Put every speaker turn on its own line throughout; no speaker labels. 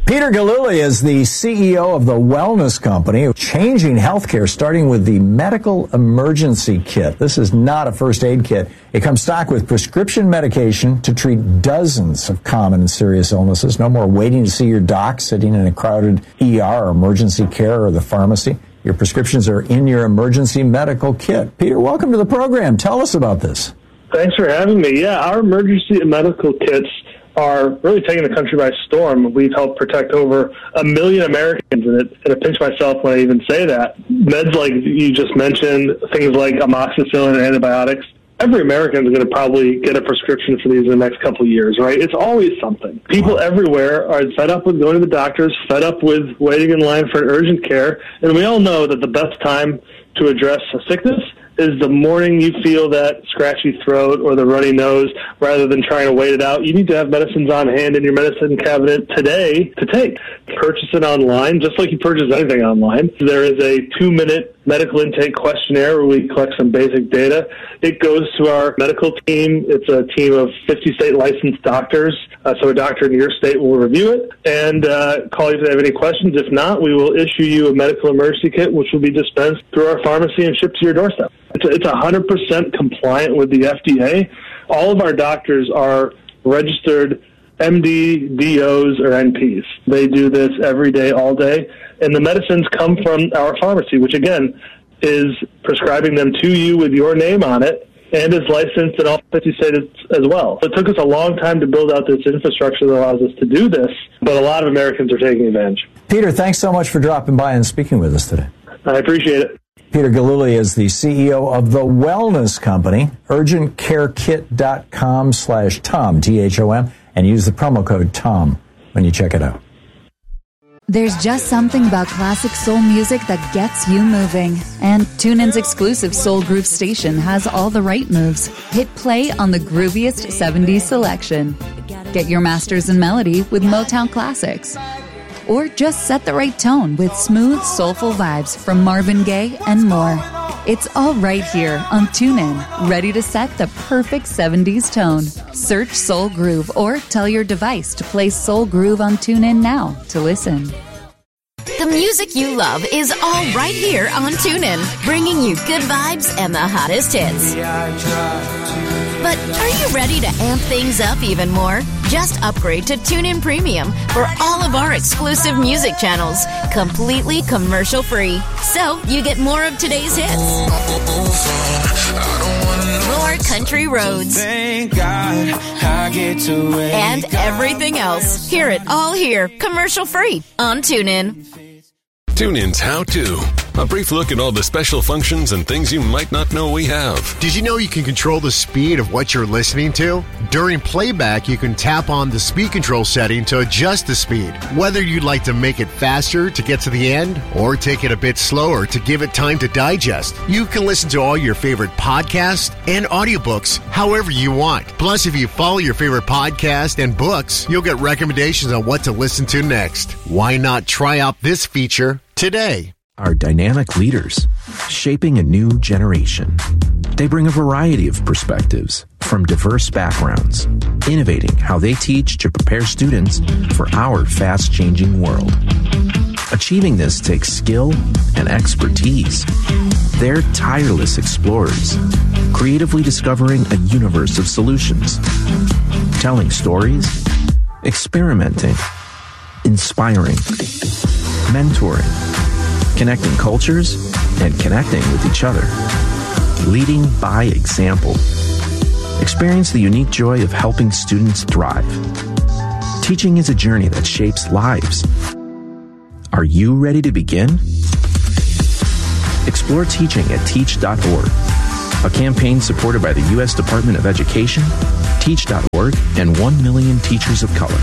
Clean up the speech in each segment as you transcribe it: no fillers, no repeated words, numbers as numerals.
Peter Gillooly is the CEO of the Wellness Company, changing healthcare, starting with the medical emergency kit. This is not a first aid kit. It comes stocked with prescription medication to treat dozens of common and serious illnesses. No more waiting to see your doc, sitting in a crowded ER or emergency care or the pharmacy. Your prescriptions are in your emergency medical kit. Peter, welcome to the program. Tell us about this.
Thanks for having me. Yeah, our emergency medical kits are really taking the country by storm. We've helped protect over 1 million Americans, and I pinch myself when I even say that. Meds like you just mentioned, things like amoxicillin and antibiotics, every American is going to probably get a prescription for these in the next couple of years, right? It's always something. People everywhere are fed up with going to the doctors, fed up with waiting in line for urgent care, and we all know that the best time to address a sickness is the morning you feel that scratchy throat or the runny nose, rather than trying to wait it out. You need to have medicines on hand in your medicine cabinet today to take. Purchase it online, just like you purchase anything online. There is a 2-minute medical intake questionnaire where we collect some basic data. It goes to our medical team. It's a team of 50 state licensed doctors. So a doctor in your state will review it and call you if they have any questions. If not, we will issue you a medical emergency kit, which will be dispensed through our pharmacy and shipped to your doorstep. It's 100% compliant with the FDA. All of our doctors are registered MD, DOs, or NPs. They do this every day, all day. And the medicines come from our pharmacy, which, again, is prescribing them to you with your name on it and is licensed in all 50 states as well. So it took us a long time to build out this infrastructure that allows us to do this, but a lot of Americans are taking advantage.
Peter, thanks so much for dropping by and speaking with us today.
I appreciate it.
Peter Gillooly is the CEO of the Wellness Company, urgentcarekit.com/Tom, T-H-O-M, and use the promo code TOM when you check it out.
There's just something about classic soul music that gets you moving. And TuneIn's exclusive Soul Groove station has all the right moves. Hit play on the grooviest 70s selection. Get your masters in melody with Motown classics. Or just set the right tone with smooth, soulful vibes from Marvin Gaye and more. It's all right here on TuneIn, ready to set the perfect 70s tone. Search Soul Groove or tell your device to play Soul Groove on TuneIn now to listen.
The music you love is all right here on TuneIn, bringing you good vibes and the hottest hits. But are you ready to amp things up even more? Just upgrade to TuneIn Premium for all of our exclusive music channels, completely commercial-free. So you get more of today's hits, more country roads, and everything else. Hear it all here, commercial-free on TuneIn.
TuneIn's How To. A brief look at all the special functions and things you might not know we have.
Did you know you can control the speed of what you're listening to? During playback, you can tap on the speed control setting to adjust the speed. Whether you'd like to make it faster to get to the end or take it a bit slower to give it time to digest, you can listen to all your favorite podcasts and audiobooks however you want. Plus, if you follow your favorite podcast and books, you'll get recommendations on what to listen to next. Why not try out this feature today?
Are dynamic leaders shaping a new generation. They bring a variety of perspectives from diverse backgrounds, innovating how they teach to prepare students for our fast-changing world. Achieving this takes skill and expertise. They're tireless explorers, creatively discovering a universe of solutions, telling stories, experimenting, inspiring, mentoring, connecting cultures, and connecting with each other. Leading by example. Experience the unique joy of helping students thrive. Teaching is a journey that shapes lives. Are you ready to begin? Explore teaching at teach.org, a campaign supported by the U.S. Department of Education, teach.org, and 1 million teachers of color.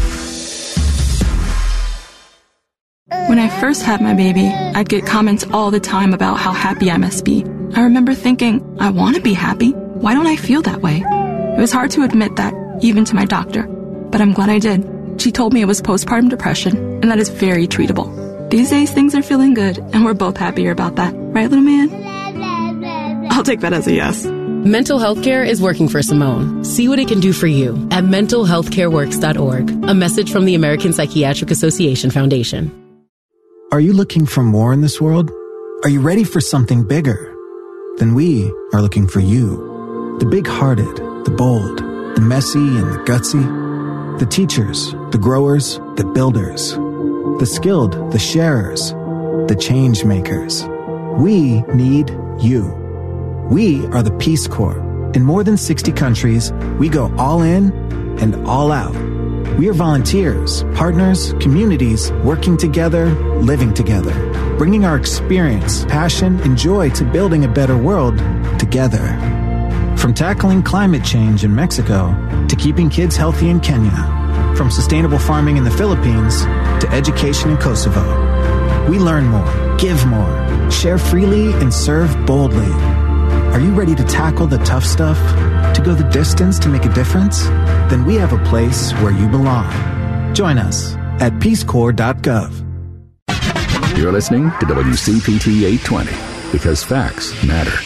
When I first had my baby, I'd get comments all the time about how happy I must be. I remember thinking, I want to be happy. Why don't I feel that way? It was hard to admit that, even to my doctor. But I'm glad I did. She told me it was postpartum depression, and that is very treatable. These days, things are feeling good, and we're both happier about that. Right, little man? I'll take that as a yes.
Mental health care is working for Simone. See what it can do for you at mentalhealthcareworks.org. A message from the American Psychiatric Association Foundation.
Are you looking for more in this world? Are you ready for something bigger? Then we are looking for you. The big-hearted, the bold, the messy and the gutsy. The teachers, the growers, the builders. The skilled, the sharers, the change makers. We need you. We are the Peace Corps. In more than 60 countries, we go all in and all out. We are volunteers, partners, communities, working together, living together, bringing our experience, passion, and joy to building a better world together. From tackling climate change in Mexico to keeping kids healthy in Kenya, from sustainable farming in the Philippines to education in Kosovo. We learn more, give more, share freely, and serve boldly. Are you ready to tackle the tough stuff? To go the distance to make a difference? Then we have a place where you belong. Join us at peacecorps.gov.
You're listening to WCPT 820 because facts matter.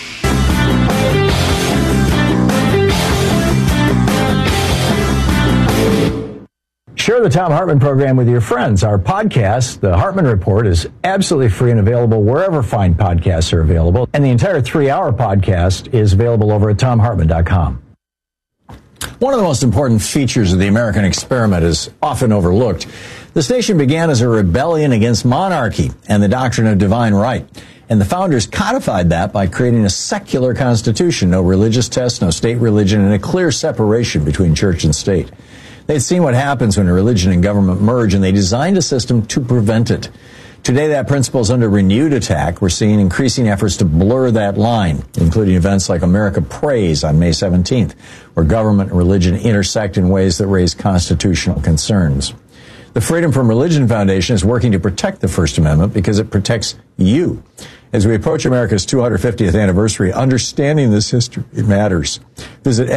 Share the Thom Hartmann program with your friends. Our podcast, The Hartmann Report, is absolutely free and available wherever fine podcasts are available. And the entire 3-hour podcast is available over at thomhartmann.com. One of the most important features of the American experiment is often overlooked. This nation began as a rebellion against monarchy and the doctrine of divine right. And the founders codified that by creating a secular constitution, no religious test, no state religion, and a clear separation between church and state. They'd seen what happens when religion and government merge, and they designed a system to prevent it. Today, that principle is under renewed attack. We're seeing increasing efforts to blur that line, including events like America Prays on May 17th, where government and religion intersect in ways that raise constitutional concerns. The Freedom from Religion Foundation is working to protect the First Amendment because it protects you. As we approach America's 250th anniversary, understanding this history matters. Visit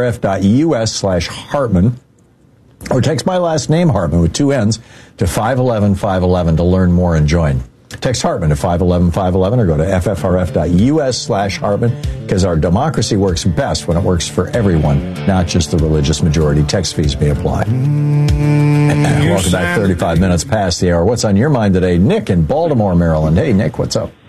ffrf.us/Hartmann. Or text my last name, Hartmann, with 2 N's, to 511-511 to learn more and join. Text Hartmann to 511-511 or go to ffrf.us/Hartmann because our democracy works best when it works for everyone, not just the religious majority. Text fees may apply. Welcome back, 35 minutes past the hour. What's on your mind today? Nick in Baltimore, Maryland. Hey, Nick, what's up?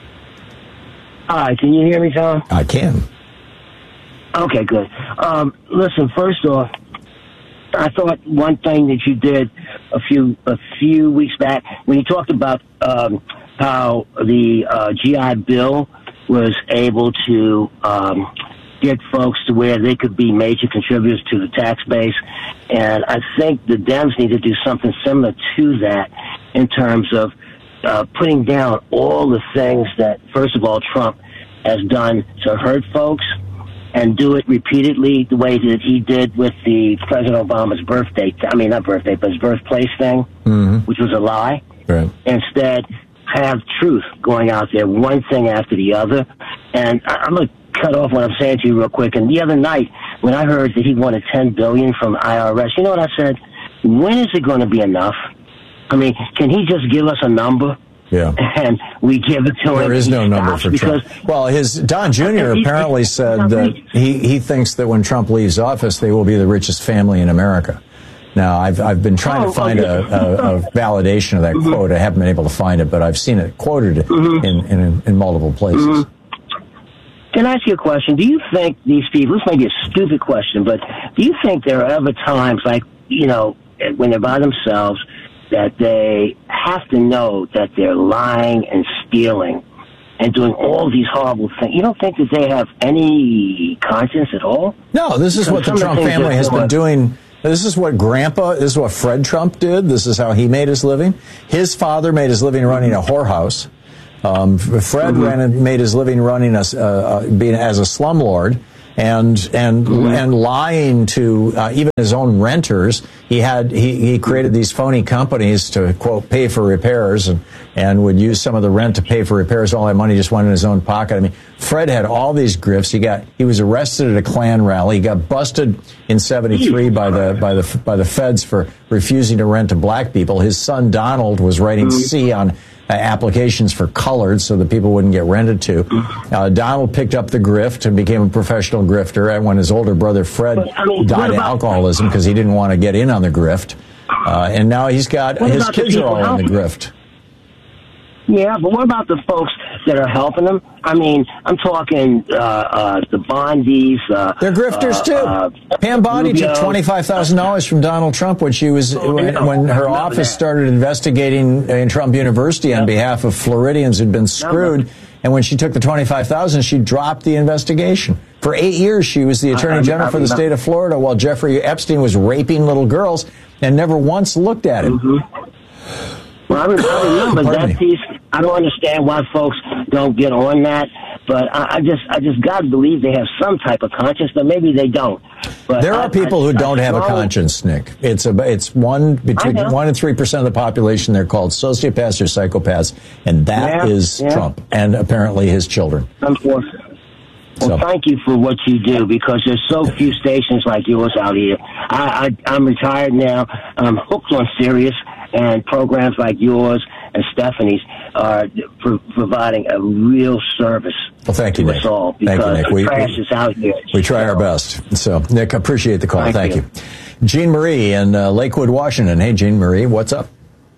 Hi, can you hear me, Tom?
I can.
Okay, good. Listen, first off, I thought one thing that you did a few weeks back when you talked about how the GI Bill was able to get folks to where they could be major contributors to the tax base, and I think the Dems need to do something similar to that in terms of putting down all the things that, first of all, Trump has done to hurt folks, and do it repeatedly the way that he did with the President Obama's birthday. I mean, not birthday, but his birthplace thing, which was a lie.
Right.
Instead, have truth going out there, one thing after the other. And I'm going to cut off what I'm saying to you real quick. And the other night, when I heard that he wanted $10 billion from IRS, you know what I said? When is it going to be enough? I mean, can he just give us a number?
Yeah.
And we give it to him.
There is no number for Trump. Well, Don Jr. apparently said that he thinks that when Trump leaves office, they will be the richest family in America. Now, I've been trying to find a validation of that quote. I haven't been able to find it, but I've seen it quoted in multiple places.
Can I ask you a question? Do you think these people, this may be a stupid question, but do you think there are ever times, like, you know, when they're by themselves, that they have to know that they're lying and stealing and doing all these horrible things? You don't think that they have any conscience at all?
No, this is what the Trump family has been doing. This is what this is what Fred Trump did. This is how he made his living. His father made his living running a whorehouse. Fred made his living running being as a slumlord. And lying to even his own renters. He created these phony companies to, quote, pay for repairs and would use some of the rent to pay for repairs. All that money just went in his own pocket. I mean, Fred had all these grifts. He was arrested at a Klan rally. He got busted in '73 by the feds for refusing to rent to black people. His son Donald was writing C on applications for colored so that people wouldn't get rented to. Donald picked up the grift and became a professional grifter. And when his older brother Fred died of alcoholism because he didn't want to get in on the grift, and now his kids are all in the grift.
Yeah, but what about the folks that are helping them? I mean, I'm talking the Bondis.
They're grifters too. Pam Bondi took $25,000 from Donald Trump when she was when her office started investigating in Trump University on behalf of Floridians who'd been screwed. And when she took the $25,000, she dropped the investigation. For 8 years, she was the Attorney General for the state of Florida while Jeffrey Epstein was raping little girls and never once looked at him.
Well, I remember that piece. I don't understand why folks don't get on that, but I just got to believe they have some type of conscience, but maybe they don't. But
there are people who don't have a conscience, Nick. It's between 1% and 3% of the population. They're called sociopaths or psychopaths, and that is Trump and apparently his children.
Unfortunately. Well, thank you for what you do, because there's so few stations like yours out here. I'm retired now. I'm hooked on Sirius, and programs like yours and Stephanie's are providing a real service.
Well, thank you, Nick.
All,
thank you, Nick.
The trash is out here.
We try our best. So, Nick, appreciate the call. Thank you. Jean Marie in Lakewood, Washington. Hey, Jean Marie, what's up?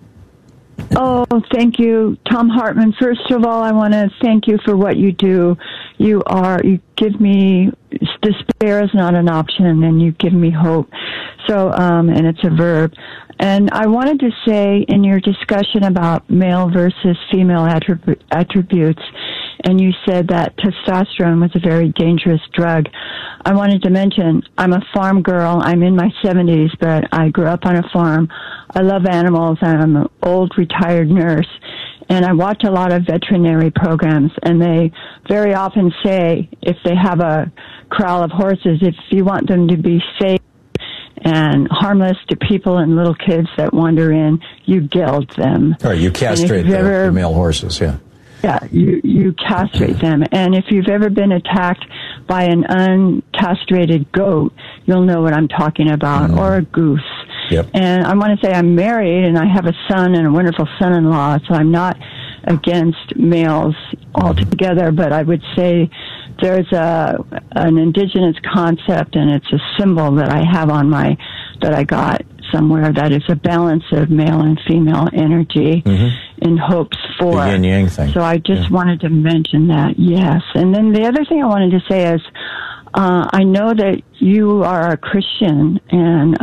Oh, thank you, Tom Hartman. First of all, I want to thank you for what you do. You give me, despair is not an option, and you give me hope. So, and it's a verb. And I wanted to say, in your discussion about male versus female attributes, and you said that testosterone was a very dangerous drug, I wanted to mention, I'm a farm girl. I'm in my 70s, but I grew up on a farm. I love animals. I'm an old retired nurse. And I watch a lot of veterinary programs, and they very often say, if they have a corral of horses, if you want them to be safe and harmless to people and little kids that wander in, you gild them.
Or you castrate the male horses, yeah.
Yeah, you castrate them. And if you've ever been attacked by an uncastrated goat, you'll know what I'm talking about, or a goose.
Yep.
And I want to say I'm married, and I have a son and a wonderful son-in-law, so I'm not against males altogether, but I would say there's an indigenous concept, and it's a symbol that I have on that I got somewhere, that is a balance of male and female energy in hopes for.
The yin yang thing.
So I just wanted to mention that, yes. And then the other thing I wanted to say is, I know that you are a Christian, and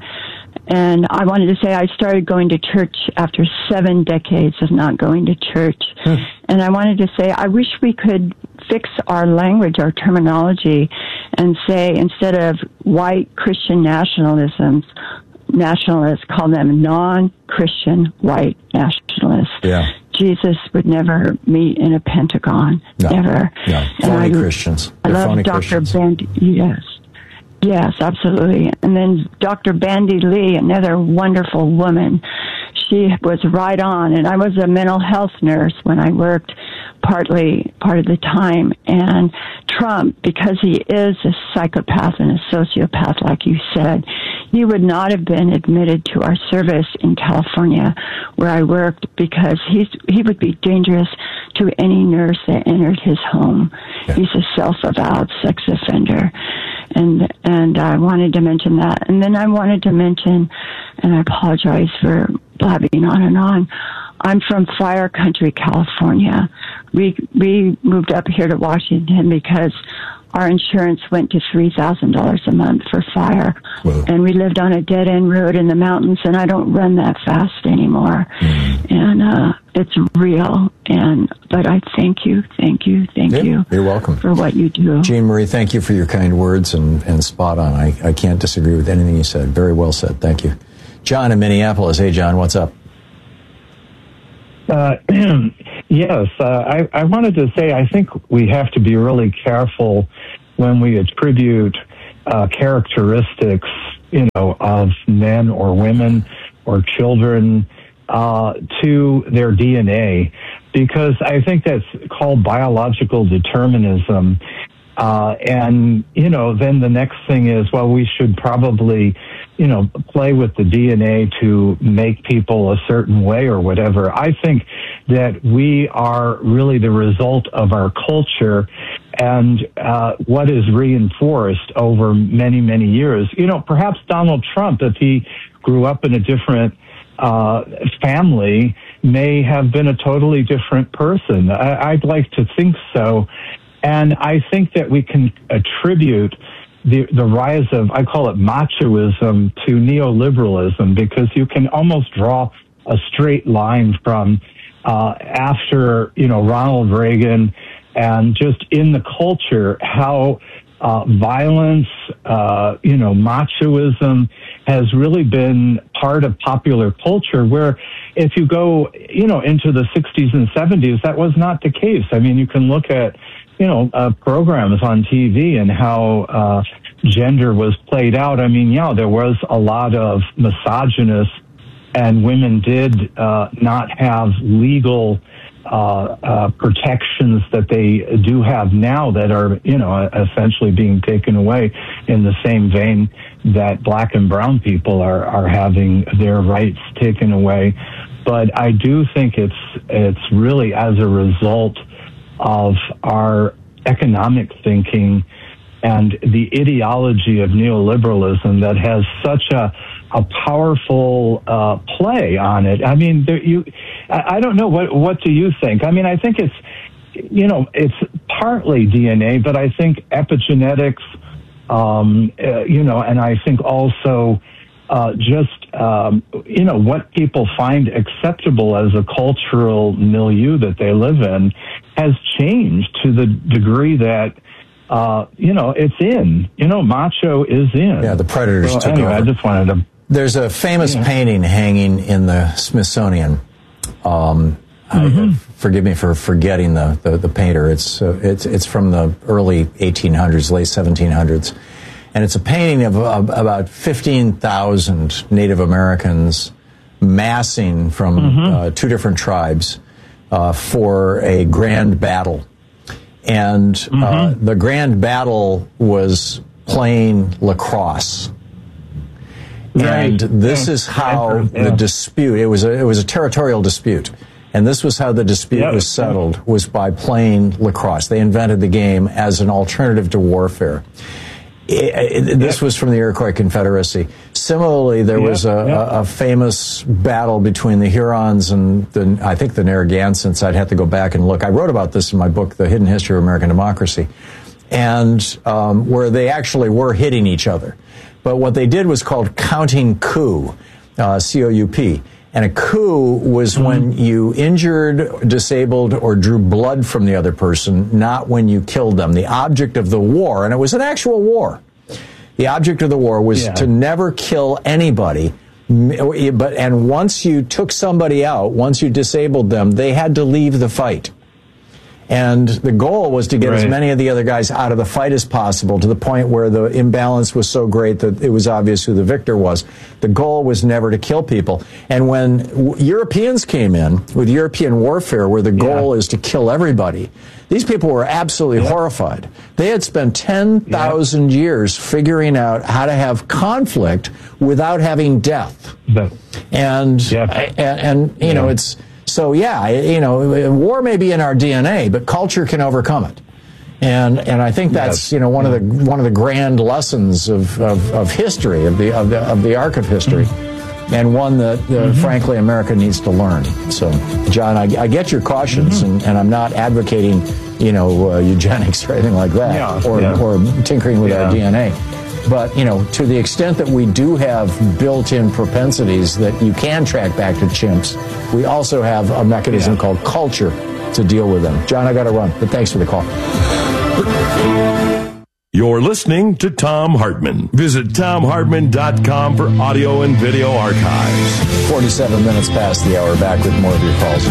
I wanted to say I started going to church after 7 decades of not going to church. And I wanted to say I wish we could fix our language, our terminology, and say, instead of white Christian nationalists, call them non-Christian white nationalists.
Yeah.
Jesus would never meet in a Pentagon.
No.
Never.
No. Phony Christians.
I love Dr. Bandy. Yes, absolutely. And then Dr. Bandy Lee, another wonderful woman. She was right on. And I was a mental health nurse when I worked part of the time. And Trump, because he is a psychopath and a sociopath, like you said, he would not have been admitted to our service in California where I worked, because he would be dangerous to any nurse that entered his home. Yeah. He's a self-avowed sex offender. And I wanted to mention that. And then I wanted to mention, and I apologize for blabbing on and on, I'm from Fire Country, California. We moved up here to Washington because our insurance went to $3,000 a month for fire. Whoa. And we lived on a dead-end road in the mountains, and I don't run that fast anymore. And it's real. But I thank you.
You're welcome.
For what you do.
Jean Marie, thank you for your kind words, and spot on. I can't disagree with anything you said. Very well said. Thank you. John in Minneapolis. Hey, John, what's up?
Yes, I wanted to say I think we have to be really careful when we attribute characteristics, of men or women or children to their DNA, because I think that's called biological determinism. And, then the next thing is, well, we should probably, play with the DNA to make people a certain way or whatever. I think that we are really the result of our culture and what is reinforced over many, many years. Perhaps Donald Trump, if he grew up in a different family, may have been a totally different person. I'd like to think so. And I think that we can attribute the rise of, I call it machoism, to neoliberalism, because you can almost draw a straight line from after, Ronald Reagan, and just in the culture, how violence, machoism has really been part of popular culture, where if you go, into the 60s and 70s, that was not the case. I mean, you can look at, programs on TV and how gender was played out. I mean, there was a lot of misogynist, and women did not have legal protections that they do have now that are, essentially being taken away in the same vein that black and brown people are having their rights taken away. But I do think it's really as a result of our economic thinking and the ideology of neoliberalism that has such a powerful play on it. I mean, I don't know, what do you think? I mean, I think it's partly DNA, but I think epigenetics, and I think also what people find acceptable as a cultural milieu that they live in has changed to the degree that, it's in. Macho is in.
Yeah, the predators took over.
I just wanted to...
There's a famous painting hanging in the Smithsonian. Forgive me for forgetting the painter. It's from the early 1800s, late 1700s. And it's a painting of about 15,000 Native Americans massing from two different tribes for a grand battle. And the grand battle was playing lacrosse. And this is how the dispute, it was a territorial dispute. And this was how the dispute was settled, was by playing lacrosse. They invented the game as an alternative to warfare. This was from the Iroquois Confederacy. Similarly, there was a famous battle between the Hurons and I think the Narragansetts. I'd have to go back and look. I wrote about this in my book, The Hidden History of American Democracy, and where they actually were hitting each other. But what they did was called counting coup, C-O-U-P. And a coup was when you injured, disabled, or drew blood from the other person, not when you killed them. The object of the war, and it was an actual war, the object of the war was to never kill anybody. And once you took somebody out, once you disabled them, they had to leave the fight. And the goal was to get as many of the other guys out of the fight as possible, to the point where the imbalance was so great that it was obvious who the victor was. The goal was never to kill people. And when Europeans came in with European warfare, where the goal is to kill everybody, these people were absolutely horrified. They had spent 10,000 years figuring out how to have conflict without having death. And it's... So war may be in our DNA, but culture can overcome it, and I think that's one of the grand lessons of history, of the arc of history, and one that frankly America needs to learn. So, John, I get your cautions, and I'm not advocating eugenics or anything like that, or tinkering with our DNA. But, to the extent that we do have built-in propensities that you can track back to chimps, we also have a mechanism called culture to deal with them. John, I got to run, but thanks for the call.
You're listening to Thom Hartmann. Visit ThomHartmann.com for audio and video archives.
47 minutes past the hour. Back with more of your calls.